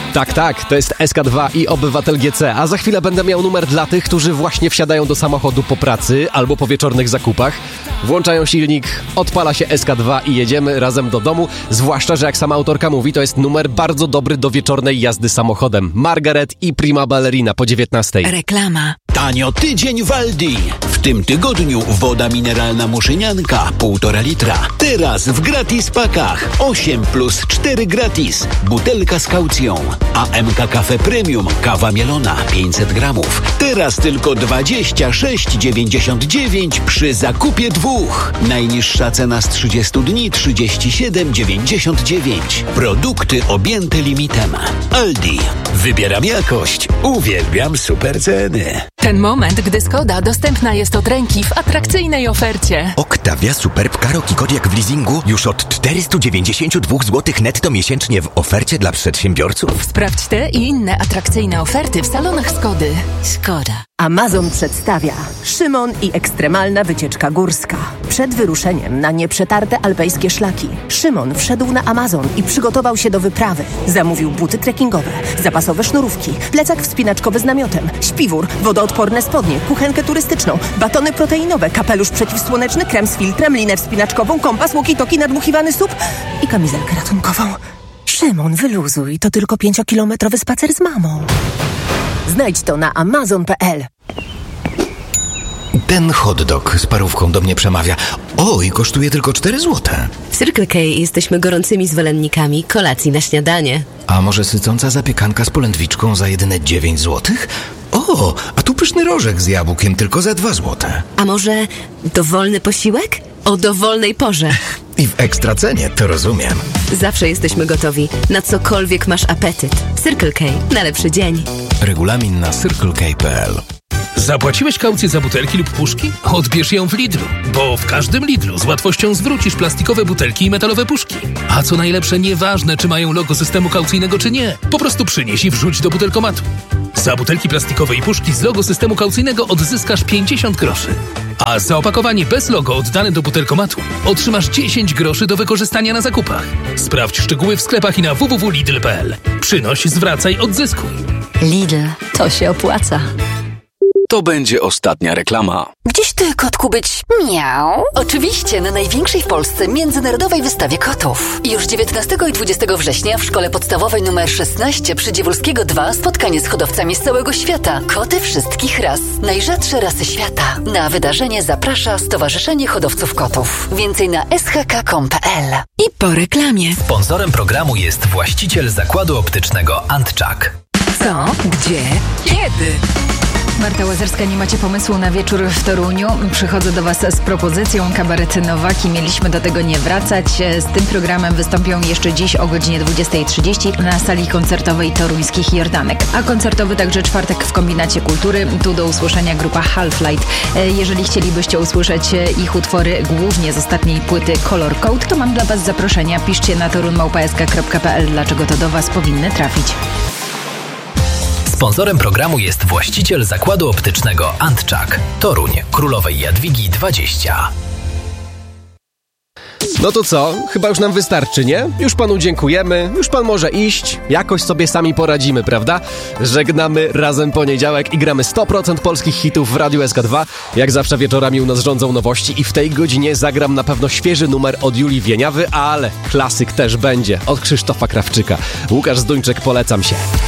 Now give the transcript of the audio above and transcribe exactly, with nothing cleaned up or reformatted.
Tak, tak, to jest S K dwa i Obywatel G C, a za chwilę będę miał numer dla tych, którzy właśnie wsiadają do samochodu po pracy albo po wieczornych zakupach, włączają silnik, odpala się S K dwa i jedziemy razem do domu, zwłaszcza, że jak sama autorka mówi, to jest numer bardzo dobry do wieczornej jazdy samochodem. Margaret i Prima Ballerina po dziewiętnastej. Reklama. Tanio tydzień w Aldi. W tym tygodniu woda mineralna Muszynianka półtora litra. Teraz w gratis pakach. osiem plus cztery gratis. Butelka z kaucją. A M K Cafe Premium. Kawa mielona pięćset gramów. Teraz tylko dwadzieścia sześć dziewięćdziesiąt dziewięć przy zakupie dwóch. Najniższa cena z trzydziestu dni trzydzieści siedem dziewięćdziesiąt dziewięć. Produkty objęte limitem. Aldi. Wybieram jakość. Uwielbiam super ceny. Ten moment, gdy Skoda dostępna jest od ręki w atrakcyjnej ofercie. Octavia Superb Karoq i Kodiaq w leasingu już od czterysta dziewięćdziesiąt dwa złotych netto miesięcznie w ofercie dla przedsiębiorców. Sprawdź te i inne atrakcyjne oferty w salonach Skody. Skoda. Amazon przedstawia Szymon i ekstremalna wycieczka górska. Przed wyruszeniem na nieprzetarte alpejskie szlaki Szymon wszedł na Amazon i przygotował się do wyprawy. Zamówił buty trekkingowe, zapasowe sznurówki, plecak wspinaczkowy z namiotem, śpiwór, wodoodporne spodnie, kuchenkę turystyczną, batony proteinowe, kapelusz przeciwsłoneczny, krem z filtrem, linę wspinaczkową, kompas, walkie-talkie, nadmuchiwany sup i kamizelkę ratunkową. Szymon, wyluzuj, to tylko pięciokilometrowy spacer z mamą. Znajdź to na amazon kropka p l. Ten hot dog z parówką do mnie przemawia. Oj, kosztuje tylko cztery złote. W Circle K jesteśmy gorącymi zwolennikami kolacji na śniadanie. A może sycąca zapiekanka z polędwiczką za jedyne dziewięć złotych? O, a tu pyszny rożek z jabłkiem tylko za dwa złote. A może dowolny posiłek? O dowolnej porze. I w ekstra cenie, to rozumiem. Zawsze jesteśmy gotowi, na cokolwiek masz apetyt. Circle K, na lepszy dzień. Regulamin na circle k kropka p l. Zapłaciłeś kaucję za butelki lub puszki? Odbierz ją w Lidlu, bo w każdym Lidlu z łatwością zwrócisz plastikowe butelki i metalowe puszki. A co najlepsze, nieważne, czy mają logo systemu kaucyjnego, czy nie. Po prostu przynieś i wrzuć do butelkomatu. Za butelki plastikowe i puszki z logo systemu kaucyjnego odzyskasz pięćdziesiąt groszy. A za opakowanie bez logo oddane do butelkomatu otrzymasz dziesięć groszy do wykorzystania na zakupach. Sprawdź szczegóły w sklepach i na w w w kropka lidl kropka p l. Przynoś, zwracaj, odzyskuj. Lidl, to się opłaca. To będzie ostatnia reklama. Gdzieś ty, kotku, być miał? Oczywiście, na największej w Polsce międzynarodowej wystawie kotów. Już dziewiętnastego i dwudziestego września w szkole podstawowej numer szesnaście przy Dziewulskiego dwa spotkanie z hodowcami z całego świata. Koty wszystkich ras. Najrzadsze rasy świata. Na wydarzenie zaprasza Stowarzyszenie Hodowców Kotów. Więcej na s h k kropka com kropka p l. I po reklamie. Sponsorem programu jest właściciel zakładu optycznego Antczak. Co? Gdzie? Kiedy? Marta Łazarska, nie macie pomysłu na wieczór w Toruniu? Przychodzę do Was z propozycją. Kabaret Nowaki, mieliśmy do tego nie wracać. Z tym programem wystąpią jeszcze dziś o godzinie dwudziestej trzydzieści na sali koncertowej Toruńskich Jordanek. A koncertowy także czwartek w Kombinacie Kultury. Tu do usłyszenia grupa Half-Light. Jeżeli chcielibyście usłyszeć ich utwory głównie z ostatniej płyty Color Code, to mam dla Was zaproszenia. Piszcie na torun małpa s k kropka p l, dlaczego to do Was powinny trafić. Sponsorem programu jest właściciel zakładu optycznego Antczak. Toruń, Królowej Jadwigi dwadzieścia. No to co? Chyba już nam wystarczy, nie? Już panu dziękujemy, już pan może iść. Jakoś sobie sami poradzimy, prawda? Żegnamy Razem Poniedziałek i gramy sto procent polskich hitów w Radiu S K dwa. Jak zawsze wieczorami u nas rządzą nowości i w tej godzinie zagram na pewno świeży numer od Julii Wieniawy, ale klasyk też będzie od Krzysztofa Krawczyka. Łukasz Zduńczyk, polecam się.